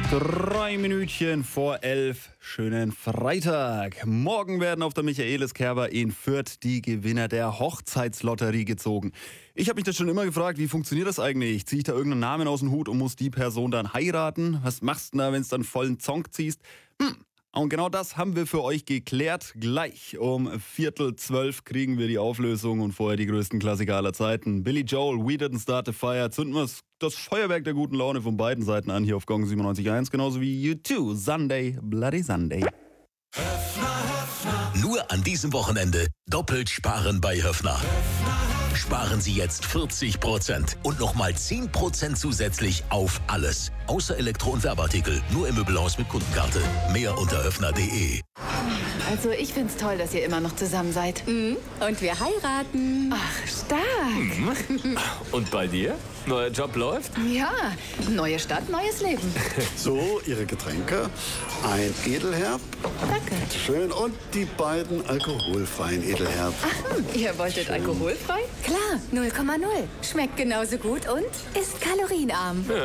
3 Minütchen vor 11. Schönen Freitag. Morgen werden auf der Michaelis-Kerber in Fürth die Gewinner der Hochzeitslotterie gezogen. Ich habe mich das schon immer gefragt, wie funktioniert das eigentlich? Ziehe ich da irgendeinen Namen aus dem Hut und muss die Person dann heiraten? Was machst du da, wenn du dann vollen Zonk ziehst? Und genau das haben wir für euch geklärt. Gleich um 11:45 kriegen wir die Auflösung und vorher die größten Klassiker aller Zeiten. Billy Joel, We Didn't Start the Fire. Zünden wir das Feuerwerk der guten Laune von beiden Seiten an hier auf Gong 97.1. Genauso wie U2, Sunday, Bloody Sunday. Nur an diesem Wochenende doppelt sparen bei Höffner. Sparen Sie jetzt 40% und nochmal 10% zusätzlich auf alles. Außer Elektro- und Werbeartikel. Nur im Möbelhaus mit Kundenkarte. Mehr unter höffner.de. Also ich find's toll, dass ihr immer noch zusammen seid. Und wir heiraten. Ach, stark. Und bei dir? Neuer Job läuft? Ja, neue Stadt, neues Leben. So, Ihre Getränke. Ein Edelherb. Danke. Schön. Und die beiden alkoholfreien Edelherb. Ihr wolltet alkoholfrei? Klar, 0,0. Schmeckt genauso gut und ist kalorienarm.